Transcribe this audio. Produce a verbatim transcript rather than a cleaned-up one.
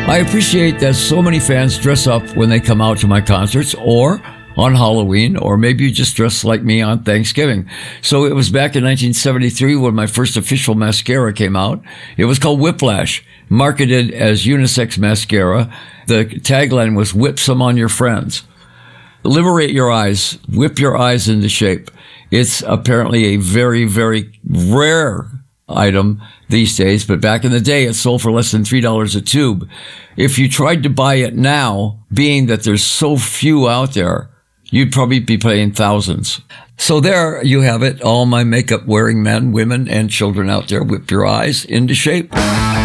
I appreciate that so many fans dress up when they come out to my concerts or on Halloween, or maybe you just dress like me on Thanksgiving. So it was back in nineteen seventy-three when my first official mascara came out. It was called Whiplash, marketed as unisex mascara. The tagline was "Whip some on your friends." Liberate your eyes, whip your eyes into shape. It's apparently a very, very rare item these days, but back in the day it sold for less than three dollars a tube. If you tried to buy it now, being that there's so few out there, you'd probably be paying thousands. So there you have it, all my makeup wearing men, women, and children out there. Whip your eyes into shape.